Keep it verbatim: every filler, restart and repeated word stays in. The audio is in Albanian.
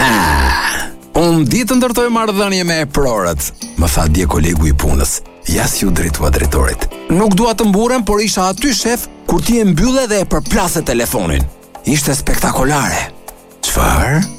Unë ditë të ndërtoj marrëdhënie me e prorët, më tha dje kolegu i punës. Jas ju drejtua drejtorit. Nuk dua të mburem, por isha aty shef kur ti e mbylle dhe e përplase telefonin. Ishte spektakolare. Çfarë?